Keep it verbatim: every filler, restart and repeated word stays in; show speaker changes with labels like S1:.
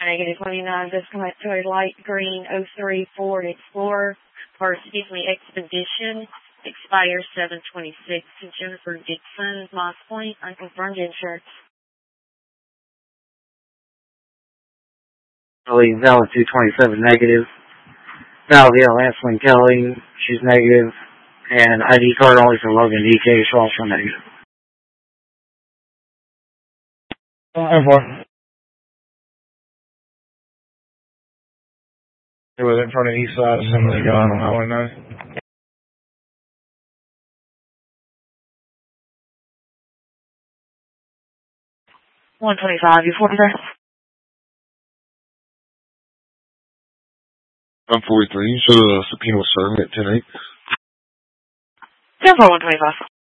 S1: Negative twenty-nine, disconnect to a light green oh three Ford Explorer, or excuse me, Expedition, expires seven twenty-six to Jennifer Dixon, Moss Point, unconfirmed insurance.
S2: Kelly, valid two twenty-seven negative. Valid, yeah, Lancelyn Kelly, she's negative. And I D card only for Logan D K, she's also negative.
S3: I'm for It was in front of East Side Assembly, I don't know, I know.
S1: one twenty-five, you forty there?
S4: I'm forty-three, so the subpoena was serving at ten eight.
S1: ten four, one twenty-five.